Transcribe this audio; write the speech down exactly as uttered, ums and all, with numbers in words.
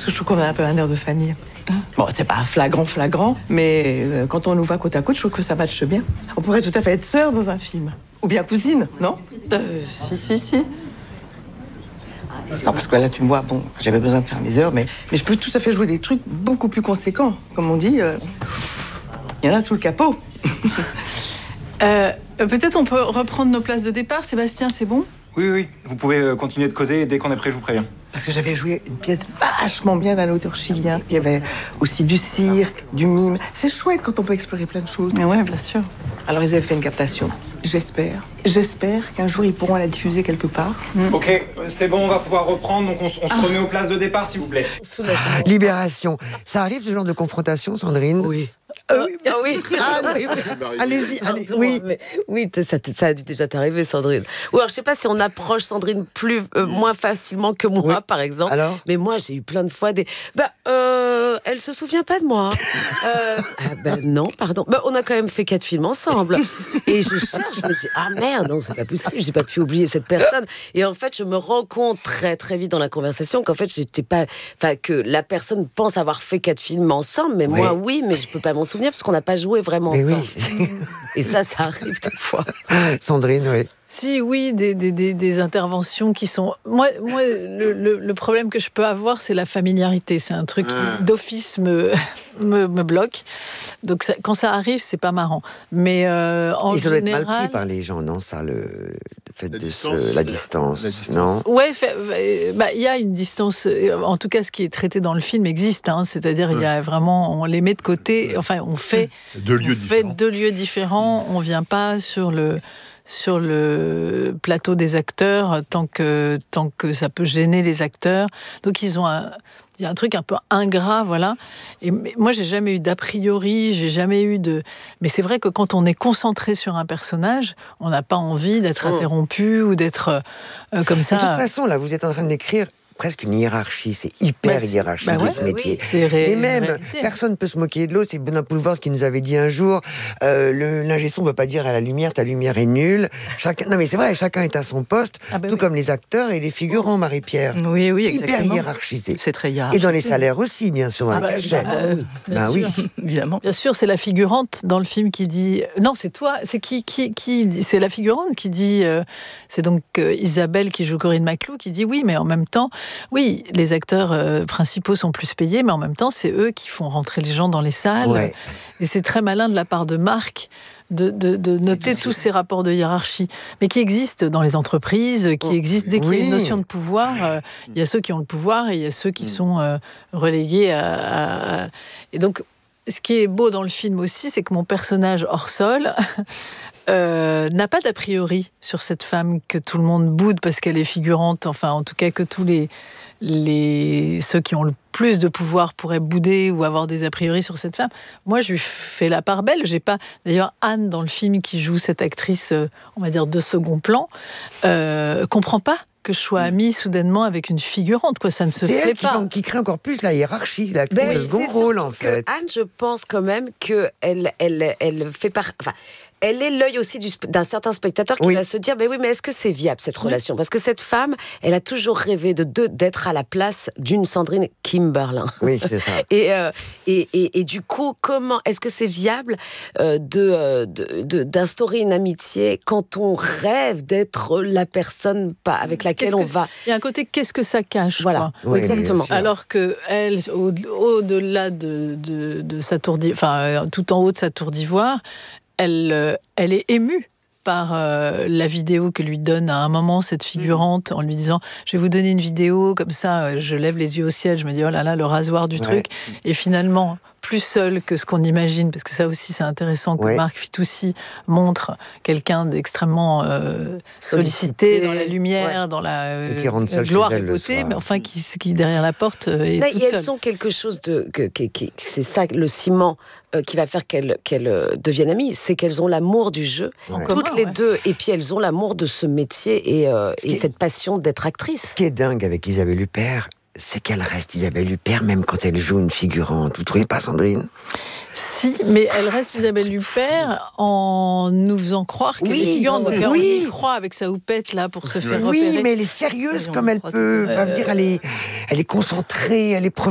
parce que je trouve qu'on a un peu un air de famille. Bon, c'est pas flagrant, flagrant, mais euh, quand on nous voit côte à côte, je trouve que ça matche bien. On pourrait tout à fait être sœurs dans un film. Ou bien cousine, non? Euh, si, si, si. Non, parce que là, tu me vois, bon, j'avais besoin de faire mes heures, mais, mais je peux tout à fait jouer des trucs beaucoup plus conséquents. Comme on dit, euh, il y en a tout le capot. euh, peut-être on peut reprendre nos places de départ. Sébastien, c'est bon? Oui, oui, vous pouvez continuer de causer et dès qu'on est prêt, je vous préviens. Parce que j'avais joué une pièce vachement bien d'un auteur chilien. Il y avait aussi du cirque, du mime. C'est chouette quand on peut explorer plein de choses. Oui, bien sûr. Alors, ils avaient fait une captation. J'espère, j'espère qu'un jour, ils pourront la diffuser quelque part. Mm. Ok, c'est bon, on va pouvoir reprendre. Donc, on, on se remet aux places de départ, s'il vous plaît. Libération. Ça arrive, ce genre de confrontation, Sandrine? Oui. Euh, ah oui, Anne, oui, oui. Allez-y, allez, Pardon, oui. Mais, oui, ça, ça a dû déjà t'arriver, Sandrine. Ou alors, je sais pas si on approche Sandrine plus, euh, moins facilement que moi, oui. par exemple. Alors mais moi, j'ai eu plein de fois des... Bah, euh, elle se souvient pas de moi. euh, ah ben non, pardon. Bah, on a quand même fait quatre films ensemble. Et je cherche, je me dis, ah merde, non, c'est pas possible, j'ai pas pu oublier cette personne. Et en fait, je me rends compte très, très vite dans la conversation qu'en fait, j'étais pas... Enfin, que la personne pense avoir fait quatre films ensemble, mais oui. moi, oui, mais je peux pas m'en souvenir parce qu'on n'a pas joué vraiment mais ensemble. Oui. Et ça, ça arrive des fois. Sandrine, oui. Si, oui, des, des, des, des interventions qui sont... Moi, moi le, le, le problème que je peux avoir, c'est la familiarité. C'est un truc qui, d'office, me, me, me bloque. Donc, ça, quand ça arrive, c'est pas marrant. Mais euh, en Et ça doit général... être mal pris par les gens, non? Ça, le, le fait la de distance, se... La distance, la distance. non? Ouais, bah, il y a une distance... En tout cas, ce qui est traité dans le film existe. Hein, c'est-à-dire, il ouais. y a vraiment... On les met de côté. Enfin, on fait... Deux lieux on différents. fait deux lieux différents. On vient pas sur le... sur le plateau des acteurs tant que, tant que ça peut gêner les acteurs. Donc ils ont un, il y a un truc un peu ingrat, voilà. Et moi, j'ai jamais eu d'a priori, j'ai jamais eu de... Mais c'est vrai que quand on est concentré sur un personnage, on n'a pas envie d'être oh. interrompu ou d'être euh, comme ça. De toute façon, là, vous êtes en train d'écrire presque une hiérarchie, c'est hyper bah, hiérarchisé bah ouais, ce métier. Oui, ré- et même, personne ne peut se moquer de l'autre. C'est Benoît Poelvoorde qui nous avait dit un jour, euh, le l'ingé son ne peut pas dire à la lumière, ta lumière est nulle. Chacun, non mais c'est vrai, chacun est à son poste, ah bah tout oui. comme les acteurs et les figurants, Marie-Pierre. Oui, oui, exactement. Hyper hiérarchisé. C'est très hiérarchisé. Et dans les salaires aussi, bien sûr, dans ah le bah, cachet. Bah, bah oui, évidemment. Bien sûr, c'est la figurante dans le film qui dit... Non, c'est toi, c'est qui, qui, qui c'est la figurante qui dit... Euh, c'est donc euh, Isabelle qui joue Corinne Maclou qui dit oui, mais en même temps, oui, les Les acteurs euh, principaux sont plus payés, mais en même temps, c'est eux qui font rentrer les gens dans les salles. Ouais. Et c'est très malin de la part de Marc de, de, de noter tous ces rapports de hiérarchie, mais qui existent dans les entreprises, qui oh. existent dès qu'il oui. y a une notion de pouvoir. Euh, il y a ceux qui ont le pouvoir et il y a ceux qui sont euh, relégués à, à... Et donc, ce qui est beau dans le film aussi, c'est que mon personnage hors sol... Euh, n'a pas d'a priori sur cette femme que tout le monde boude parce qu'elle est figurante, enfin en tout cas que tous les, les ceux qui ont le plus de pouvoir pourraient bouder ou avoir des a priori sur cette femme. Moi, je lui fais la part belle. J'ai pas... D'ailleurs, Anne, dans le film, qui joue cette actrice, on va dire, de second plan, euh, comprend pas que je sois amie soudainement avec une figurante, quoi. Ça ne se c'est fait elle pas. Qui, qui crée encore plus la hiérarchie, la ben, le second rôle, en fait. Anne, je pense quand même qu'elle elle, elle, elle fait par... Enfin, elle est l'œil aussi du, d'un certain spectateur qui oui. va se dire ben oui, mais est-ce que c'est viable cette oui. relation? Parce que cette femme, elle a toujours rêvé de, de d'être à la place d'une Sandrine Kimberlin. Oui, c'est ça. et, euh, et, et, et du coup, comment est-ce que c'est viable euh, de, de, de d'instaurer une amitié quand on rêve d'être la personne pas avec laquelle qu'est-ce on que, va? Il y a un côté qu'est-ce que ça cache? Voilà, oui, exactement. Alors que elle, au, au-delà de, de, de sa tour d'ivoire, enfin tout en haut de sa tour d'ivoire. Elle, elle est émue par euh, la vidéo que lui donne à un moment cette figurante en lui disant « Je vais vous donner une vidéo, comme ça, je lève les yeux au ciel, je me dis « Oh là là, le rasoir du ouais. truc ». Et finalement, plus seul que ce qu'on imagine, parce que ça aussi c'est intéressant que ouais. Marc Fitoussi montre quelqu'un d'extrêmement euh, sollicité, sollicité dans la lumière, ouais. dans la euh, gloire et beauté, mais enfin qui, qui derrière la porte euh, est là, toute elles seule. Elles sont quelque chose de... Que, que, que, c'est ça le ciment euh, qui va faire qu'elles, qu'elles euh, deviennent amies, c'est qu'elles ont l'amour du jeu, ouais. toutes commun, les ouais. deux, et puis elles ont l'amour de ce métier et, euh, et est, cette passion d'être actrice. Ce qui est dingue avec Isabelle Huppert, c'est qu'elle reste Isabelle Huppert même quand elle joue une figurante. Vous trouvez pas, Sandrine? Si, mais elle reste Isabelle Huppert en nous faisant croire qu'elle oui, est figurante. Donc, oui. on y croit avec sa houppette là pour se faire oui, repérer. Oui, mais elle est sérieuse comme elle peut. Euh... dire, elle est, elle est concentrée, elle est professionnelle.